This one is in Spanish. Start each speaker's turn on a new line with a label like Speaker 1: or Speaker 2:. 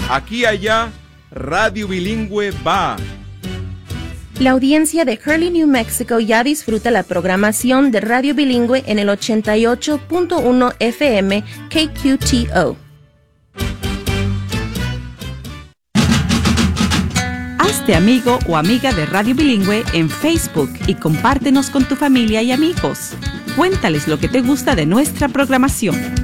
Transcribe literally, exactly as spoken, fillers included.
Speaker 1: Aquí allá, Radio Bilingüe va.
Speaker 2: La audiencia de Hurley, New Mexico ya disfruta la programación de Radio Bilingüe en el ochenta y ocho punto uno F M K Q T O.
Speaker 3: Hazte amigo o amiga de Radio Bilingüe en Facebook y compártenos con tu familia y amigos. Cuéntales lo que te gusta de nuestra programación.